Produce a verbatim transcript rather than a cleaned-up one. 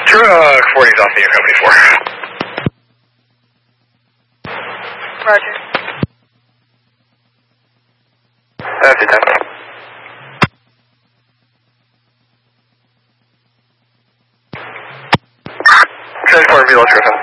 Truck forty's off the company four. Roger. That's it, ten. Transport Velo Griffin.